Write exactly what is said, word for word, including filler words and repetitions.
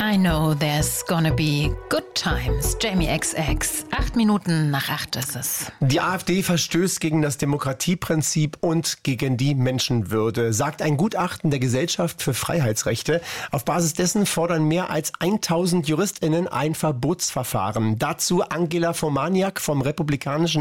I know there's gonna be good times. Jamie X X. Acht Minuten nach acht ist es. Die AfD verstößt gegen das Demokratieprinzip und gegen die Menschenwürde, sagt ein Gutachten der Gesellschaft für Freiheitsrechte. Auf Basis dessen fordern mehr als tausend JuristInnen ein Verbotsverfahren. Dazu Angela Formaniak vom Republikanischen